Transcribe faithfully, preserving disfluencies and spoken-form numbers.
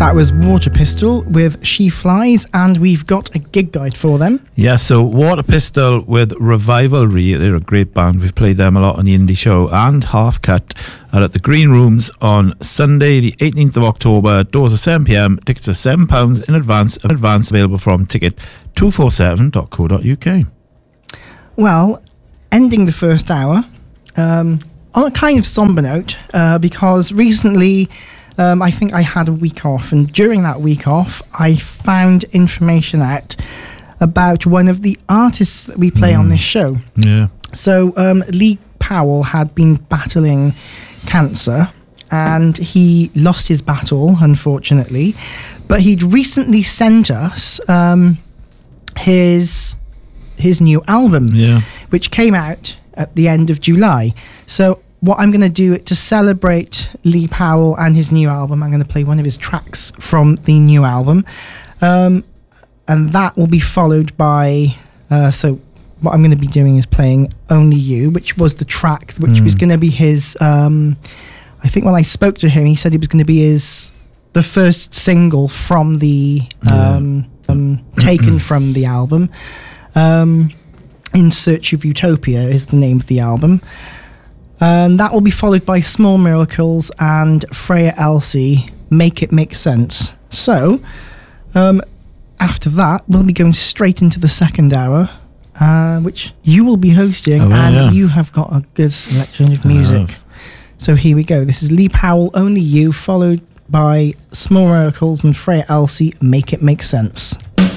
That was Water Pistol with She Flies, and we've got a gig guide for them. Yeah, so Water Pistol with Revivalry. They're a great band. We've played them a lot on the Indie Show. And Half Cut are at the Green Rooms on Sunday, the eighteenth of October. Doors are seven p.m. Tickets are seven pounds in advance. Advance available from ticket two forty-seven dot co dot uk. Well, ending the first hour um, on a kind of somber note, uh, because recently... Um, I think I had a week off, and during that week off, I found information out about one of the artists that we play mm. on this show. Yeah. So um, Lee Powell had been battling cancer, and he lost his battle, unfortunately. But he'd recently sent us um, his his new album, yeah. which came out at the end of July. So what I'm going to do to celebrate Lee Powell and his new album, I'm going to play one of his tracks from the new album. Um, and that will be followed by... Uh, so what I'm going to be doing is playing Only You, which was the track, which mm. was going to be his... Um, I think when I spoke to him, he said it was going to be his... the first single from the... Um, yeah. um, taken from the album. Um, In Search of Utopia is the name of the album. And that will be followed by Small Miracles and Freya Elsie, Make It Make Sense. So, um, after that, we'll be going straight into the second hour, uh, which you will be hosting, oh, well, and yeah. you have got a good selection of music. So here we go. This is Lee Powell, Only You, followed by Small Miracles and Freya Elsie, Make It Make Sense.